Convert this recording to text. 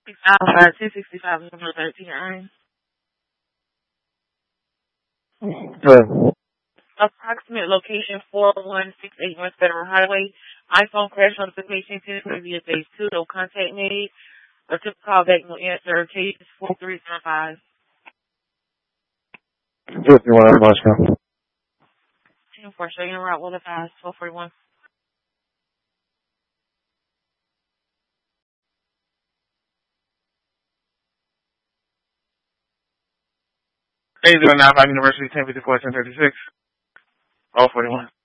Alpha 1065 number 13. Good. Approximate location 4168 North Federal Highway. iPhone crash notification 10 previous phase 2. No contact made. Attempt to call back, no answer. Case 4305. 51 Moscow. 10-4, showing route 105, 1241. 8095 University 1054 1036. 41.